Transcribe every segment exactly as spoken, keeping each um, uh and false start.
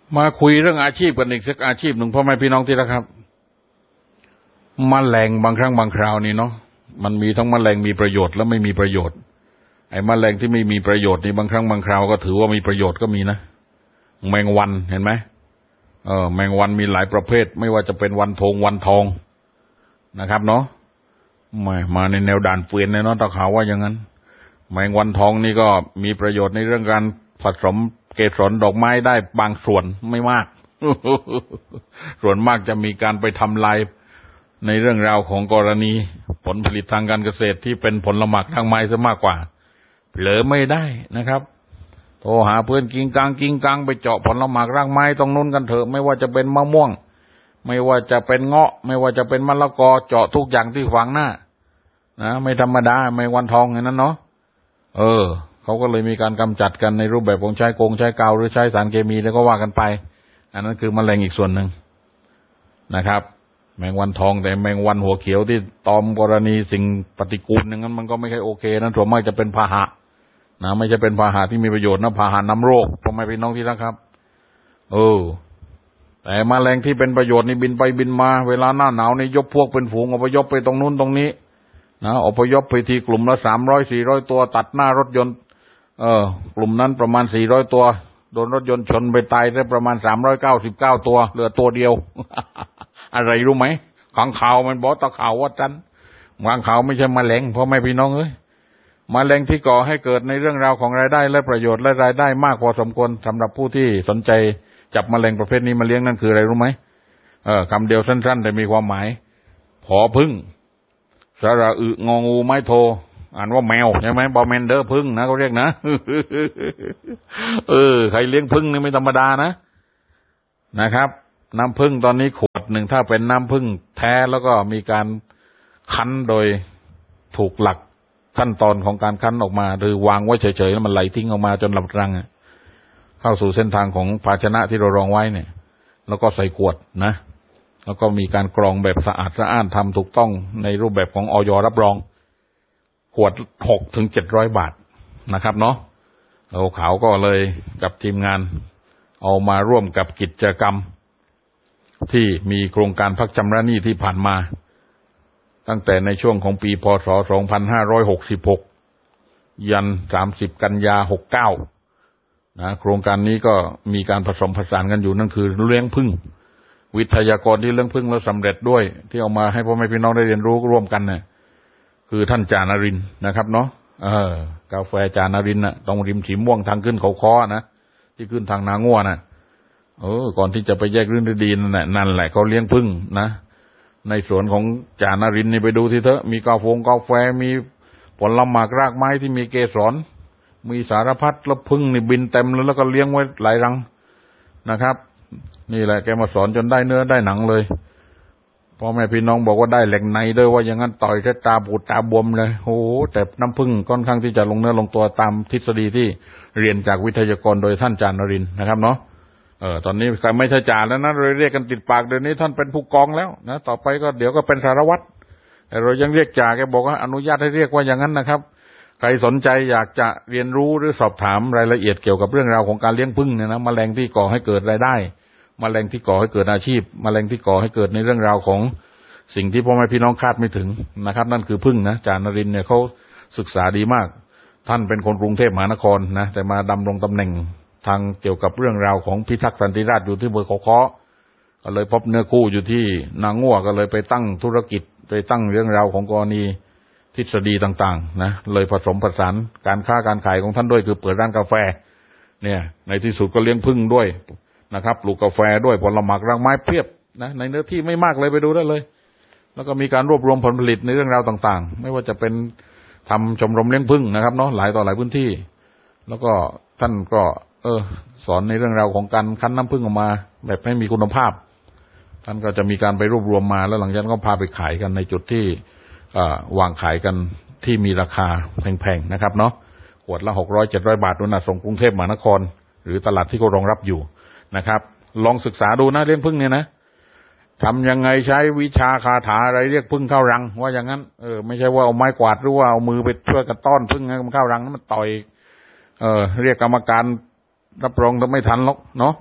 มาคุยเรื่องอาชีพกันอีกสักอาชีพหนึ่งพ่อแม่พี่น้องที่รักครับแมลงบางครั้งบางคราวนี่เนาะมันมีทั้งแมลงมีประโยชน์และไม่มีประโยชน์ไอ้แมลงที่ไม่มีประโยชน์นี่บางครั้งบางคราวก็ถือว่ามีประโยชน์ก็มีนะแมงวันเห็นไหมเออแมงวันมีหลายประเภทไม่ว่าจะเป็นวันทองวันทองนะครับเนาะมามาในแนวด่านเปลี่ยนเลยเนาะตะขาวว่าอย่างนั้นแมงวันทองนี่ก็มีประโยชน์ในเรื่องการผสมเกสรดอกไม้ได้บางส่วนไม่มาก ส่วนมากจะมีการไปทำลายในเรื่องราวของกรณีผลผลิตทางการเกษตรที่เป็นผลหมากทางไม้ซะมากกว่าเผลอไม่ได้นะครับโทรหาเพื่อนกิงกังกิงกังไปเจาะผลหมากรากไม้ตรงนู้นกันเถอะไม่ว่าจะเป็นมะม่วงไม่ว่าจะเป็นเงาะไม่ว่าจะเป็นมะละกอเจาะทุกอย่างที่ขวางหน้านะไม่ธรรมดาไม่วันทองอย่างนั้นเนาะเออเขาก็เลยมีการกำจัดกันในรูปแบบของใช้กงใช้กาวหรือใช้สารเคมีแล้วก็ว่ากันไปอันนั้นคือแมลงอีกส่วนหนึ่งนะครับแมงวันทองแต่แมงวันหัวเขียวที่ตอมกรณีสิ่งปฏิกูลอย่างนั้นมันก็ไม่ใช่โอเคนั้นส่วนมากจะเป็นพาหะนะไม่ใช่เป็นพาหะที่มีประโยชน์นะพาหะนำโรคพ่อแม่พี่น้องที่รักครับเออแต่แมลงที่เป็นประโยชน์นี่บินไปบินมาเวลาหน้าหนาวนี่ยกพวกเป็นฝูงอพยพไปตรงนู้นตรงนี้นะอพยพไปทีกลุ่มละสามร้อยสี่ร้อยตัวตัดหน้ารถยนต์เออกลุ่มนั้นประมาณสี่ร้อยตัวโดนรถยนต์ชนไปตายได้ประมาณสามร้อยเก้าสิบเก้าตัวเหลือตัวเดียว อะไรรู้ไหมขังข่าวมันบอกตะข่าวว่าจันขังข่าวไม่ใช่แมลงพ่อแม่พี่น้องเอ้ยแมลงที่ก่อให้เกิดในเรื่องราวของรายได้และประโยชน์และรายได้มากพอสมควรสำหรับผู้ที่สนใจจับแมลงประเภทนี้มาเลี้ยงนั่นคืออะไรรู้ไหมเออคำเดียวสั้นๆแต่มีความหมายผอพึ่งสระอึงองูไม้โทอ่านว่าแมวใช่ไหมบอแมนเดอร์พึ่งนะเขาเรียกนะ เออใครเลี้ยงพึ่งนี่ไม่ธรรมดานะนะครับน้ำผึ้งตอนนี้ขวดหนึ่งถ้าเป็นน้ำผึ้งแท้แล้วก็มีการคั้นโดยถูกหลักขั้นตอนของการคั้นออกมาหรือวางไว้เฉยๆแล้วมันไหลทิ้งออกมาจนลำรังเข้าสู่เส้นทางของภาชนะที่เรารองไว้เนี่ยแล้วก็ใส่ขวดนะแล้วก็มีการกรองแบบสะอาดสะอ้านทำถูกต้องในรูปแบบของอย.รับรองขวดหกถึงเจ็ดร้อยบาทนะครับเนาะเราขาวก็เลยกับทีมงานเอามาร่วมกับกิจกรรมที่มีโครงการพักชำระหนี้ที่ผ่านมาตั้งแต่ในช่วงของปีพ.ศ. สองพันห้าร้อยหกสิบหกยันสามสิบกันยาหกเก้านะโครงการนี้ก็มีการผสมผสานกันอยู่นั่นคือเลี้ยงผึ้งวิทยากรที่เลี้ยงผึ้งแล้วสำเร็จด้วยที่เอามาให้พ่อแม่พี่น้องได้เรียนรู้ร่วมกันเนี่ยคือท่านจานรินทร์นะครับเนาะเออกาแฟจานรินทร์น่ะตรงริมถีม่วงทางขึ้นเขาค้อนะที่ขึ้นทางนาง่วน่ะเออก่อนที่จะไปแยกรื่นฤดีนั่นแหละนั่นแหละเขาเลี้ยงผึ้งนะในสวนของจานรินทร์นี่ไปดูที่เถอะมีกาแฟกาแฟมีผลหมากรากไม้ที่มีเกสรมีสารพัดแล้วผึ้งนี่บินเต็มแล้วแล้วก็เลี้ยงไว้หลายรังนะครับนี่แหละแกมาสอนจนได้เนื้อได้หนังเลยพ่อแม่พี่น้องบอกว่าได้เหล็กในด้วยว่าอย่างนั้นต่อยแค่ตาปูดตาบวมเลยโอ้โหแต่น้ำผึ้งค่อนข้างที่จะลงเนื้อลงตัวตามทฤษฎีที่เรียนจากวิทยากรโดยท่านจานรินทร์นะครับเนาะเออตอนนี้ใครไม่ใช่จ่าแล้วนะเราเรียกกันติดปากเดี๋ยวนี้ท่านเป็นผู้กองแล้วนะต่อไปก็เดี๋ยวก็เป็นสารวัตรแต่เรายังเรียกจ่าแกบอกว่าอนุญาตให้เรียกว่าอย่างนั้นนะครับใครสนใจอยากจะเรียนรู้หรือสอบถามรายละเอียดเกี่ยวกับเรื่องราวของการเลี้ยงผึ้งเนี่ยนะแมลงที่ก่อให้เกิดรายได้แมลงที่ก่อให้เกิดอาชีพแมลงที่ก่อให้เกิดในเรื่องราวของสิ่งที่พ่อแม่พี่น้องคาดไม่ถึงนะครับนั่นคือผึ้งนะจานรินทร์เนี่ยเขาศึกษาดีมากท่านเป็นคนกรุงเทพมหานครนะแต่มาดำรงตำแหน่งทางเกี่ยวกับเรื่องราวของพิทักษ์สันติราษฎร์อยู่ที่อำเภอเขาค้อก็เลยพบเนื้อคู่อยู่ที่นางงั่วก็เลยไปตั้งธุรกิจไปตั้งเรื่องราวของกรณีทฤษฎีต่างๆนะเลยผสมผสานการค้าการขายของท่านด้วยคือเปิดร้านกาแฟเนี่ยในที่สุดก็เลี้ยงผึ้งด้วยนะครับปลูกกาแฟด้วยผลหมากรากไม้เพียบนะในเนื้อที่ไม่มากเลยไปดูได้เลยแล้วก็มีการรวบรวมผลผลิตในเรื่องราวต่างๆไม่ว่าจะเป็นทำชมรมเลี้ยงผึ้งนะครับเนาะหลายต่อหลายพื้นที่แล้วก็ท่านก็เออสอนในเรื่องราวของการคั้นน้ำผึ้งออกมาแบบให้มีคุณภาพท่านก็จะมีการไปรวบรวมมาแล้วหลังจากนั้นก็พาไปขายกันในจุดที่วางขายกันที่มีราคาแพงๆนะครับเนาะขวดละหกร้อย เจ็ดร้อยบาทนู่นน่ะส่งกรุงเทพมหานครหรือตลาดที่เขารองรับอยู่นะครับลองศึกษาดูนะเลี้ยงผึ้งเนี่ยนะทำยังไงใช้วิชาคาถาอะไรเรียกผึ้งเข้ารังว่าอย่างนั้นเออไม่ใช่ว่าเอาไม้กวาดหรือว่าเอามือไปช่วยกันต้อนผึ้งให้มันเข้ารังนั้นมันต่อยเออเรียกกรรมการรับรองแล้วไม่ทันหรอกเนาะ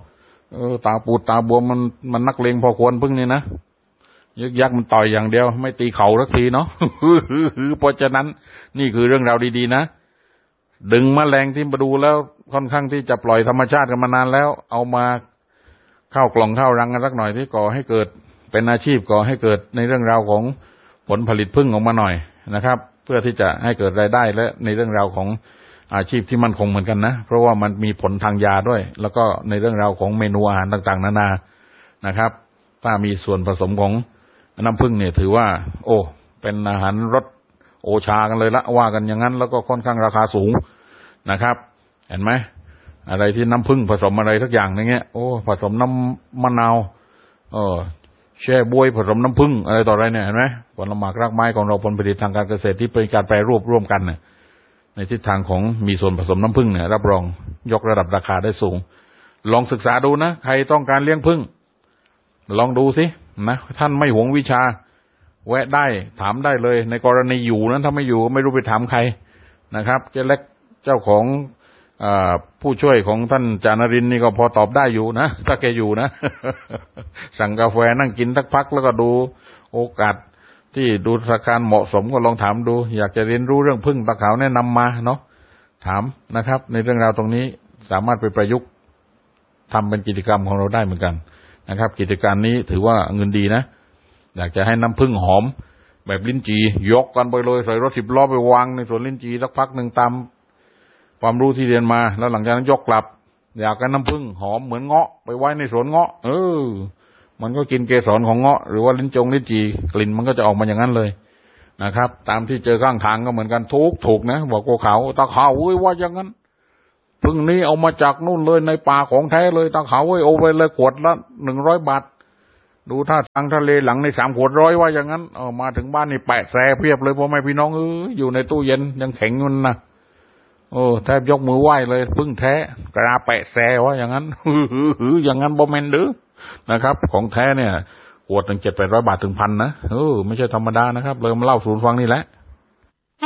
เออตาปูดตาบวมมันมันนักเลงพอควรพึ่งนี่นะยึกยักมันต่อยอย่างเดียวไม่ตีเข่าสักทีเนาะ เพราะฉะนั้นนี่คือเรื่องราวดีๆนะดึงแมลงที่มาดูแล้วค่อนข้างที่จะปล่อยธรรมชาติกันมานานแล้วเอามาเข้ากล่องเข้ารังกันสักหน่อยที่ก่อให้เกิดเป็นอาชีพก่อให้เกิดในเรื่องราวของผลผลิตพึ่งออกมาหน่อยนะครับเพื่อที่จะให้เกิดรายได้และในเรื่องราวของอาชีพที่มั่นคงเหมือนกันนะเพราะว่ามันมีผลทางยาด้วยแล้วก็ในเรื่องราวของเมนูอาหารต่างๆนานานะครับถ้ามีส่วนผสมของน้ำผึ้งเนี่ยถือว่าโอ้เป็นอาหารรสโอชากันเลยละว่ากันอย่างนั้นแล้วก็ค่อนข้างราคาสูงนะครับเห็นไหมอะไรที่น้ำผึ้งผสมอะไรสักอย่างอย่างเงี้ยโอ้ผสมน้ำมะนาวเออแช่บวยผสมน้ำผึ้งอะไรต่ออะไรเนี่ยเห็นไหมผลไม้รากไม้ของเราผลผลิตทางการเกษตรที่เป็นการแปรรูปร่วมกันเนี่ยในทิศทางของมีส่วนผสมน้ำผึ้งเนี่ยรับรองยกระดับราคาได้สูงลองศึกษาดูนะใครต้องการเลี้ยงผึ้งลองดูสินะท่านไม่หวงวิชาแวะได้ถามได้เลยในกรณีอยู่นั้นถ้าไม่อยู่ไม่รู้ไปถามใครนะครับเจ๊เล็กเจ้าของผู้ช่วยของท่านจานรินทร์นี่ก็พอตอบได้อยู่นะถ้าแกอยู่นะ สั่งกาแฟนั่งกินสักพักแล้วก็ดูโอกาสที่ดูสถานการณ์เหมาะสมก็ลองถามดูอยากจะเรียนรู้เรื่องผึ้งตะขาวแนะนำมาเนาะถามนะครับในเรื่องราวตรงนี้สามารถไปประยุกต์ทำเป็นกิจกรรมของเราได้เหมือนกันนะครับกิจการนี้ถือว่าเงินดีนะอยากจะให้น้ำผึ้งหอมแบบลิ้นจี่ยกกันไปเลยใส่รถสิบล้อไปวางในสวนลิ้นจี่สักพักหนึ่งตามความรู้ที่เรียนมาแล้วหลังจากนั้นยกกลับอยากกันน้ำผึ้งหอมเหมือนเงาะไปไว้ในสวนเงาะเออมันก็กินเกสรของเงาะหรือว่าลิ้นจงลิ้นจี่กลิ่นมันก็จะออกมาอย่างนั้นเลยนะครับตามที่เจอข้างทางก็เหมือนกันทุกถูกนะบอกโกเขาตาขาวเว้ยว่าอย่างนั้นผึ้งนี้เอามาจากนู่นเลยในป่าของแท้เลยตาขาวเว้ยเอาไปเลยขวดละหนึ่งร้อยบาทดูท่าทางทะเลหลังในสามขวดร้อยว่าอย่างนั้นเออมาถึงบ้านนี่แปะแสเพียบเลยพ่อแม่พี่น้องเอออยู่ในตู้เย็นยังแข็งมันนะโอ้แทบยกมือไหว้เลยพึ่งแท้กระแปะแสว่าอย่างนั้นหืออย่างนั้นบ่แม่นดื้อนะครับของแท้เนี่ยขวดถึงเจ็ดแปดร้อยบาทถึงพันนะเออไม่ใช่ธรรมดานะครับเลยมาเล่าสู่ฟังนี่แหละ